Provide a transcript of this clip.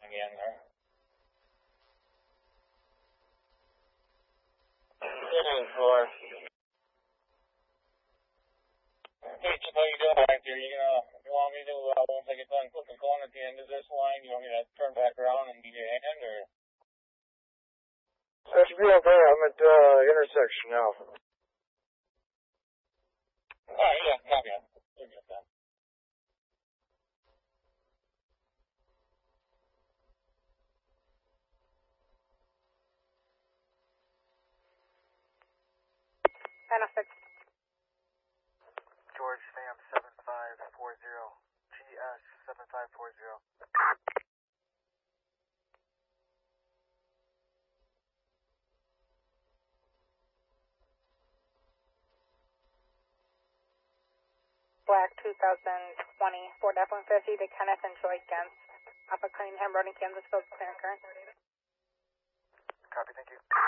again there. Good floor. Hey, Chip, how you doing back there? You want me to, once I get done putting the cone at the end of this line, you want me to turn back around and give you a hand, or? That should be okay. I'm at intersection now. Alright, yeah, copy that. We'll get that. Benefits. George Sam 7540, GS 7540. Black 2020 Ford F-150 to Kenneth and Joy Gens. Off of Cunningham Road in Kansas, Fields, clear and current. Copy, thank you.